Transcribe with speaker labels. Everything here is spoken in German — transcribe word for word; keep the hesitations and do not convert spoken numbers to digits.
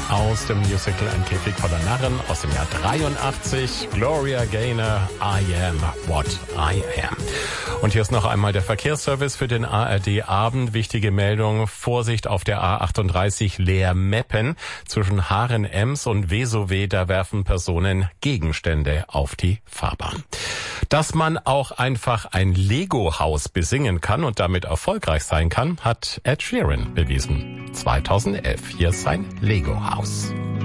Speaker 1: Aus dem Musical Ein Käfig voller Narren aus dem Jahr dreiundachtzig. Gloria Gaynor, I am what I am. Und hier ist noch einmal der Verkehrsservice für den A R D-Abend. Wichtige Meldung, Vorsicht auf der A achtunddreißig Leer-Meppen. Zwischen Haaren-Ems und Vesowe, da werfen Personen Gegenstände auf die Fahrbahn. Dass man auch einfach ein Lego-Haus besingen kann und damit erfolgreich sein kann, hat Ed Sheeran bewiesen. zweitausendelf. Hier ist sein Lego-Haus.